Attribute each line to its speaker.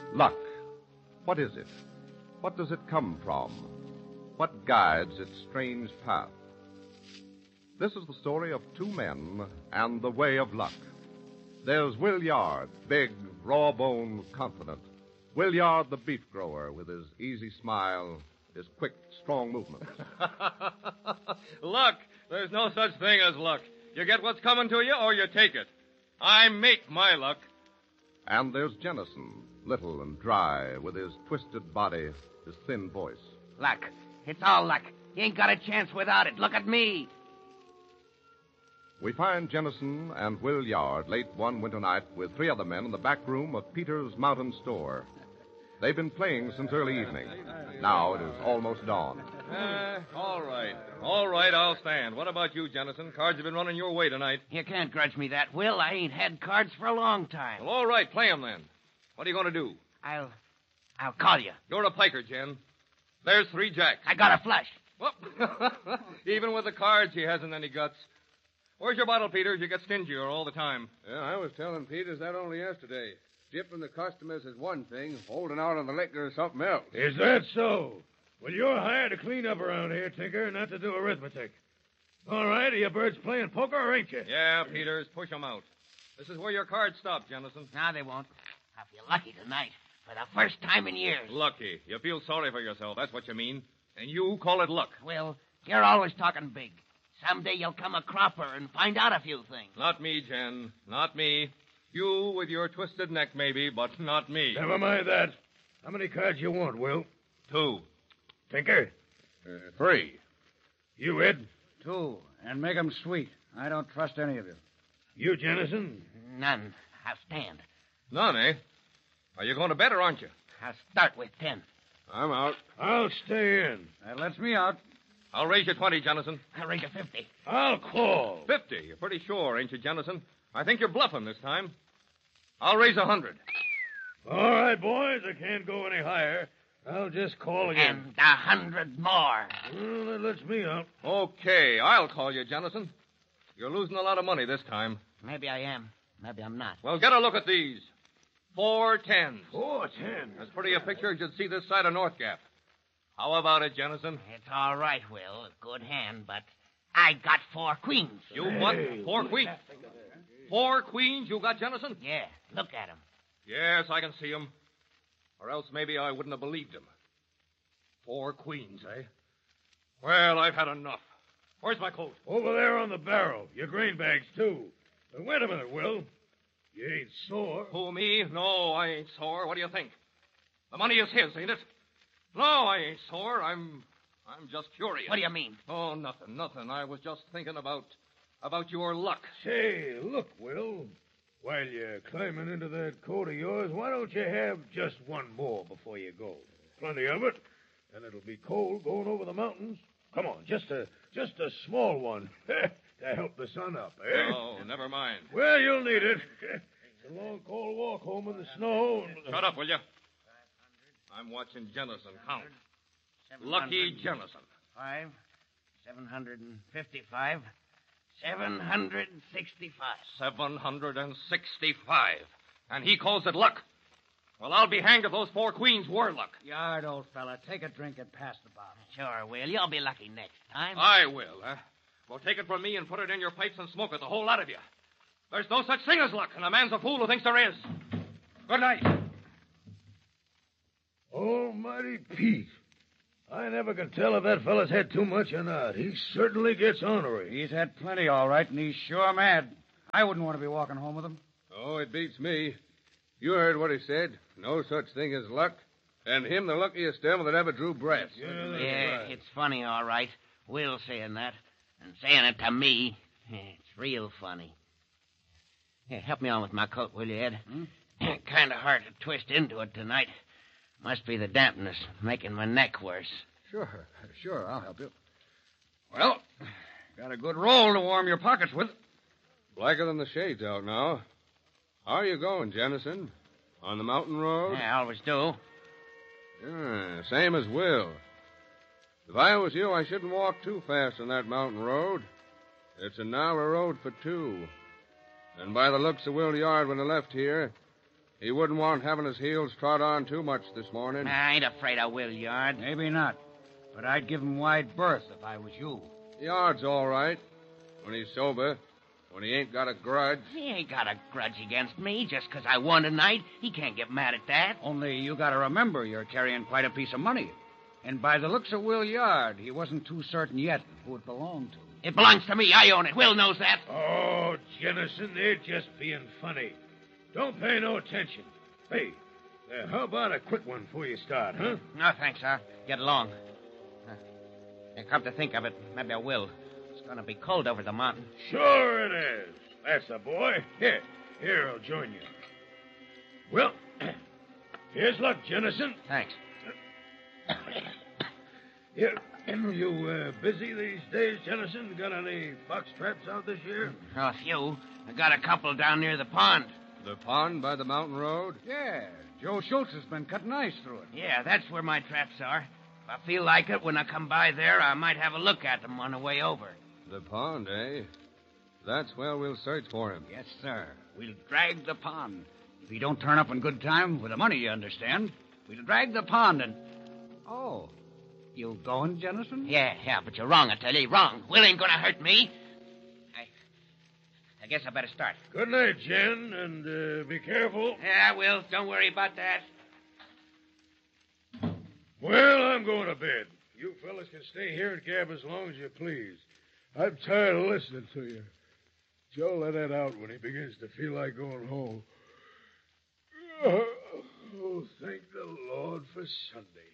Speaker 1: Luck. What is it? What does it come from? What guides its strange path? This is the story of two men and the way of luck. There's Will Yard, big, raw-boned, confident. Will Yard, the beef grower, with his easy smile, his quick, strong movements.
Speaker 2: Luck. There's no such thing as luck. You get what's coming to you or you take it. I make my luck.
Speaker 1: And there's Jennison, little and dry, with his twisted body, his thin voice.
Speaker 3: Luck. It's all luck. You ain't got a chance without it. Look at me.
Speaker 1: We find Jennison and Will Yard late one winter night with three other men in the back room of Peter's Mountain Store. They've been playing since early evening. Now it is almost dawn.
Speaker 2: All right. All right, I'll stand. What about you, Jennison? Cards have been running your way tonight.
Speaker 3: You can't grudge me that, Will. I ain't had cards for a long time.
Speaker 2: Well, all right, play 'em then. What are you going to do?
Speaker 3: I'll call you.
Speaker 2: You're a piker, Jen. There's 3 jacks.
Speaker 3: I got a flush.
Speaker 2: Well, even with the cards, he hasn't any guts. Where's your bottle, Peters? You get stingier all the time.
Speaker 4: Yeah, I was telling Peters that only yesterday. Dipping the customers is one thing, holding out on the liquor is something else.
Speaker 5: Is that so? Well, you're hired to clean up around here, Tinker, not to do arithmetic. All right, are you birds playing poker, or ain't you?
Speaker 2: Yeah, Peters, push 'em out. This is where your cards stop, Jennison.
Speaker 3: No, they won't. I feel lucky tonight. For the first time in years.
Speaker 2: Lucky. You feel sorry for yourself, that's what you mean. And you call it luck.
Speaker 3: Will, you're always talking big. Someday you'll come a cropper and find out a few things.
Speaker 2: Not me, Jen. Not me. You with your twisted neck, maybe, but not me.
Speaker 5: Never mind that. How many cards you want, Will?
Speaker 2: 2.
Speaker 5: Tinker?
Speaker 4: 3.
Speaker 5: You, Ed?
Speaker 6: 2, and make 'em sweet. I don't trust any of you.
Speaker 5: You, Jennison?
Speaker 3: None. I'll stand.
Speaker 2: None, eh? Are you going to bet or aren't you?
Speaker 3: I'll start with 10.
Speaker 4: I'm out.
Speaker 5: I'll stay in.
Speaker 6: That lets me out.
Speaker 2: I'll raise you 20, Jennison.
Speaker 3: I'll raise you 50.
Speaker 5: I'll call.
Speaker 2: 50? You're pretty sure, ain't you, Jennison? I think you're bluffing this time. I'll raise 100.
Speaker 5: All right, boys, I can't go any higher. I'll just call again.
Speaker 3: And 100 more.
Speaker 5: Well, that lets me out.
Speaker 2: Okay, I'll call you, Jennison. You're losing a lot of money this time.
Speaker 3: Maybe I am. Maybe I'm not.
Speaker 2: Well, get a look at these. 4 tens.
Speaker 5: 4 10.
Speaker 2: As pretty a picture as you'd see this side of North Gap. How about it, Jennison?
Speaker 3: It's all right, Will. A good hand, but I got 4 queens.
Speaker 2: You what? 4 queens? 4 queens you got, Jennison?
Speaker 3: Yeah, look at 'em.
Speaker 2: Yes, I can see 'em. Or else maybe I wouldn't have believed him. 4 queens, eh? Well, I've had enough. Where's my coat?
Speaker 5: Over there on the barrel. Your grain bags, too. But wait a minute, Will. You ain't sore.
Speaker 2: Who, me? No, I ain't sore. What do you think? The money is his, ain't it? No, I ain't sore. I'm just curious.
Speaker 3: What do you mean?
Speaker 2: Oh, nothing. I was just thinking about your luck.
Speaker 5: Say, look, Will. While you're climbing into that coat of yours, why don't you have just one more before you go? Plenty of it, and it'll be cold going over the mountains. Come on, just a small one to help the sun up, eh?
Speaker 2: Oh, never mind.
Speaker 5: Well, you'll need it. It's a long, cold walk home in the snow.
Speaker 2: Shut up, will you? I'm watching Jennison count. Lucky Jennison.
Speaker 3: 5, 755, 765.
Speaker 2: 765. And he calls it luck. Well, I'll be hanged if those 4 queens were luck.
Speaker 6: Yard, old fella, take a drink and pass the bottle.
Speaker 3: Sure, Will. You'll be lucky next time.
Speaker 2: I will, huh? Well, take it from me and put it in your pipes and smoke it, the whole lot of you. There's no such thing as luck, and a man's a fool who thinks there is. Good night.
Speaker 5: Almighty Pete. I never can tell if that fella's had too much or not. He certainly gets ornery.
Speaker 6: He's had plenty, all right, and he's sure mad. I wouldn't want to be walking home with him.
Speaker 4: Oh, it beats me. You heard what he said. No such thing as luck. And him the luckiest devil that ever drew breath.
Speaker 3: Yeah, it's funny, all right. Will saying that. And saying it to me. It's real funny. Here, help me on with my coat, will you, Ed? Kind of hard to twist into it tonight. Must be the dampness making my neck worse.
Speaker 6: Sure, I'll help you. Well, got a good roll to warm your pockets with.
Speaker 4: Blacker than the shades out now. How are you going, Jennison? On the mountain road?
Speaker 3: Yeah, I always do.
Speaker 4: Yeah, same as Will. If I was you, I shouldn't walk too fast on that mountain road. It's a narrow road for 2. And by the looks of Will Yard when I left here, He wouldn't want having his heels trod on too much this morning.
Speaker 3: I ain't afraid of Will Yard.
Speaker 6: Maybe not. But I'd give him wide berth if I was you.
Speaker 4: Yard's all right. When he's sober. When he ain't got a grudge.
Speaker 3: He ain't got a grudge against me just 'cause I won tonight. He can't get mad at that.
Speaker 6: Only you got to remember you're carrying quite a piece of money. And by the looks of Will Yard, he wasn't too certain yet who it belonged to.
Speaker 3: It belongs to me. I own it. Will knows that.
Speaker 5: Oh, Jennison, they're just being funny. Don't pay no attention. Hey, how about a quick one before you start, huh?
Speaker 3: No, thanks. I'll get along. Come to think of it, maybe I will. It's going to be cold over the mountain.
Speaker 5: Sure it is. That's the boy. Here, I'll join you. Well, here's luck, Jennison.
Speaker 3: Thanks.
Speaker 5: You busy these days, Jennison? Got any fox traps out this year?
Speaker 3: A few. I got a couple down near the pond.
Speaker 4: The pond by the mountain road?
Speaker 6: Yeah, Joe Schultz has been cutting ice through it.
Speaker 3: Yeah, that's where my traps are. If I feel like it, when I come by there, I might have a look at them on the way over.
Speaker 4: The pond, eh? That's where we'll search for him.
Speaker 6: Yes, sir. We'll drag the pond. If he don't turn up in good time, with the money, you understand, we'll drag the pond and... Oh, you going, Jennison?
Speaker 3: Yeah, but you're wrong, I tell you. Wrong. Will ain't gonna hurt me. I guess I better start.
Speaker 5: Good night, Jen, and be careful.
Speaker 3: Yeah, I will. Don't worry about that.
Speaker 5: Well, I'm going to bed. You fellas can stay here and gab as long as you please. I'm tired of listening to you. Joe let that out when he begins to feel like going home. Oh, thank the Lord for Sunday.